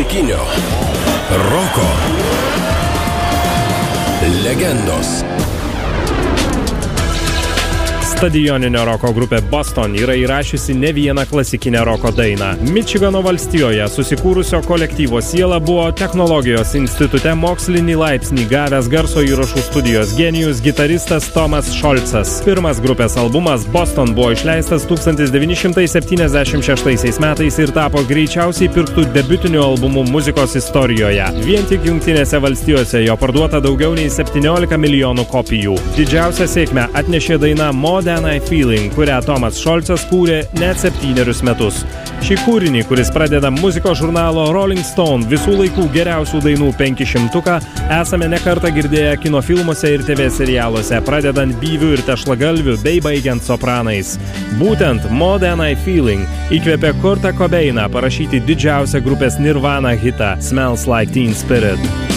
Klasikinio roko legendos. Stadioninio roko grupė Boston yra įrašiusi ne vieną klasikinę roko dainą. Mičigano valstijoje susikūrusio kolektyvo siela buvo technologijos institute mokslinį laipsnį gavęs garso įrašų studijos genijus gitaristas Thomas Scholzas. Pirmas grupės albumas Boston buvo išleistas 1976 metais ir tapo greičiausiai pirktų debiutiniu albumu muzikos istorijoje. Vien tik Jungtinėse valstijose jo parduota daugiau nei 17 milijonų kopijų. Didžiausią sėkmę atnešė daina More Than I Feeling, kurią Thomas Scholzas kūrė net 7 metus. Šį kūrinį, kuris pradeda muzikos žurnalo Rolling Stone visų laikų geriausių dainų 500, esame nekartą girdėję kino filmuose ir TV serialuose, pradedant Byviu ir Tešlagalviu bei baigiant Sopranais. Būtent More Than I Feeling įkvėpė Kurtą Cobainą parašyti didžiausią grupės Nirvana hitą Smells Like Teen Spirit.